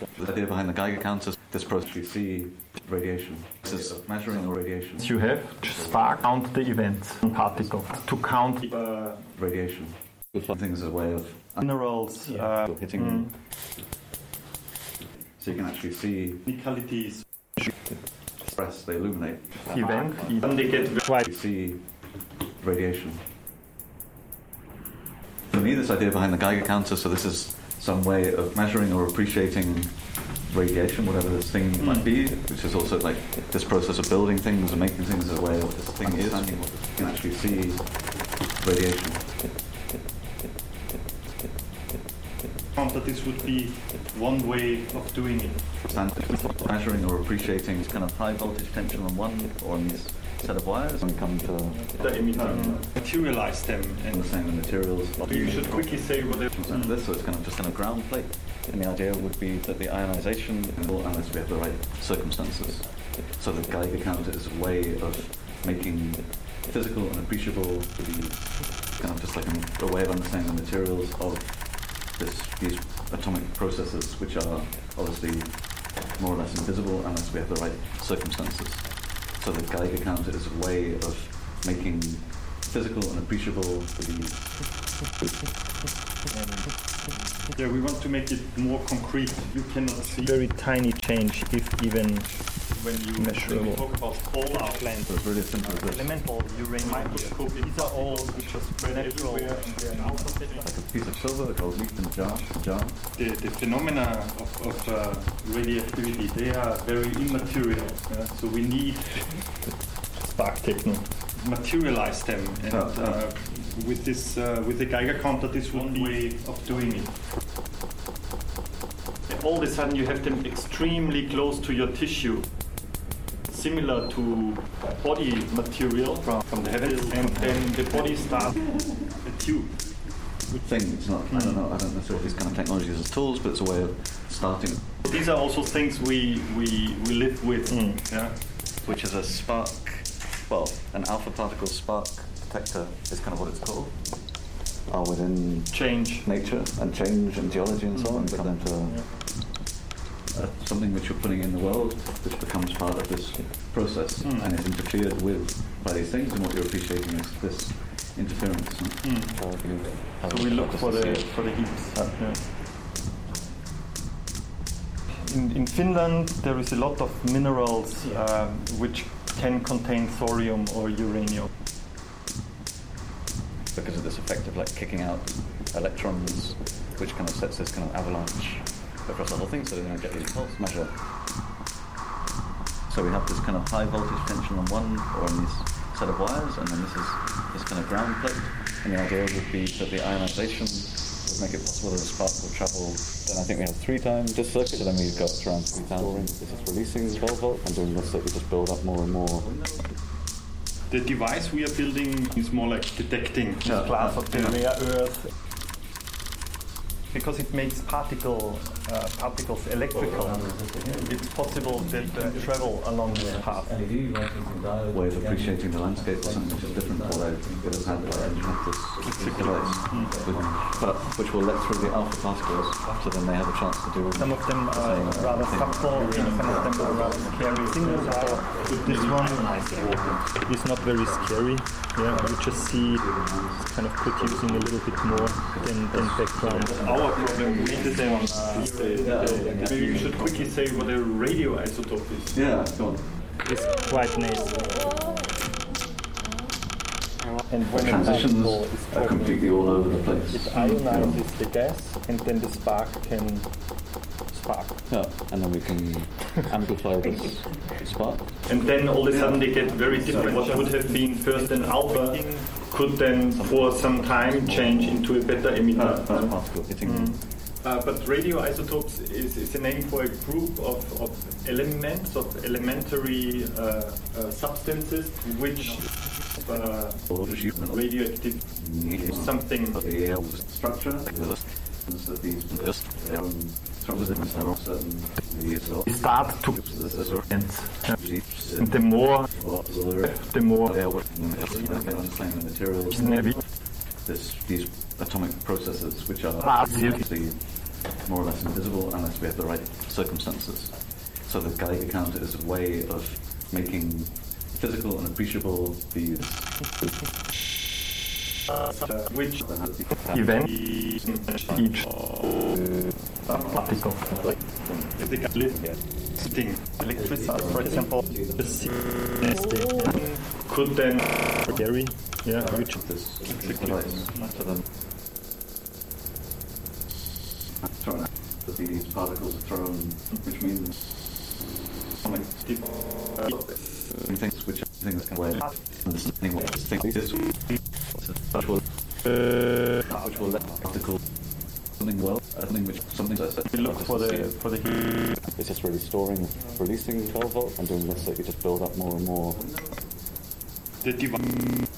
The idea behind the Geiger counter, this process we see radiation. This is measuring the radiation. You have spark count the events, particles, to count radiation. Things as a way of minerals hitting. So you can actually see localities. Express, they illuminate. Event, even they get quite. You see radiation. For me, this idea behind the Geiger counter, so this is some way of measuring or appreciating radiation, whatever this thing might be, which is also like this process of building things and making things as a way of what this thing is. You can actually see radiation. That this would be one way of doing it. Measuring or appreciating kind of high voltage tension on one or on this set of wires, and we come to the emitter, materialize them, and the same materials. You should quickly say what this, so it's kind of just in a ground plate. And the idea would be that the ionization, unless we have the right circumstances. So the Geiger counter is a way of making physical and appreciable the kind of just like a way of understanding the materials of these atomic processes, which are obviously more or less invisible unless we have the right circumstances. So the Geiger counter is a way of making physical and appreciable Yeah, we want to make it more concrete. You cannot see very tiny change, if even when you measurable. Talk about polar plants. So it's really simple. Elemental uranium microscope. These are all which are spread everywhere. Like a piece of silver called leaf and jar. The phenomena of radioactivity, they are very immaterial. So we need spark techno. Materialize them, and with this, with the Geiger counter, this one way of doing it. And all of a sudden, you have them extremely close to your tissue, similar to body material from the heavens, and then the body starts a tube. Thing. It's not. I don't know necessarily these kind of technologies as tools, but it's a way of starting. These are also things we live with. Yeah, which is a spark. Well, an alpha particle spark detector is kind of what it's called. Are within change, nature and change and geology and so on, come into something which you're putting in the world, which becomes part of this process and is interfered with by these things. And what you're appreciating is this interference. So we look for the heaps. In Finland, there is a lot of minerals which can contain thorium or uranium. Because of this effect of like kicking out electrons, which kind of sets this kind of avalanche across the whole thing, so they're going to get these pulse measure. So we have this kind of high voltage tension on one or on this set of wires, and then this is this kind of ground plate. And the idea would be that the ionization would make it possible that the spark will travel. Then I think we have 3 times this circuit, so then we go around 3,000. This is releasing this 12 volt, and doing this, so we just build up more and more. The device we are building is more like detecting the class of the rare earth, because it makes particles electrical. It's possible that travel along this path. Way of appreciating the landscape or something which is different to what I would have had this device, which will let through the alpha particles, so then they have a chance to do. Some of them are rather subtle, and some of them are rather scary. This one is not very scary. Yeah, you just see it's kind of producing a little bit more than background. Our problem with this one is maybe you should quickly say what a radioisotope is. Yeah, go on. It's quite nice. And when transitions are completely all over the place. It ionizes the gas, and then the spark can spark. Yeah, and then we can amplify this spark. And then all of a sudden they get very different. What would have been first an alpha could then for some time change into a beta emitter. Particle hitting. But radioisotopes is a name for a group of elements, of elementary substances which radioactive something structure. Start to and the more materials, these atomic processes which are the more or less invisible unless we have the right circumstances. So the Geiger counter is a way of making physical and appreciable these which event each particle. If they can lifting electricity, for example, the state could then carry, which this device to them. Thrown out. These particles are thrown, which means things which things can weigh. Understanding what this thing is, which will let particle something well, something I said. we look for the heat. It's just really storing, releasing 12 volt and doing this so you just build up more and more. The device.